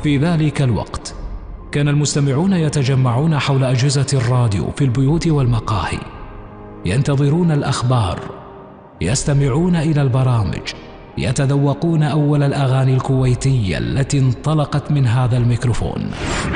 في ذلك الوقت كان المستمعون يتجمعون حول أجهزة الراديو في البيوت والمقاهي، ينتظرون الأخبار، يستمعون إلى البرامج، يتذوقون أول الأغاني الكويتية التي انطلقت من هذا الميكروفون.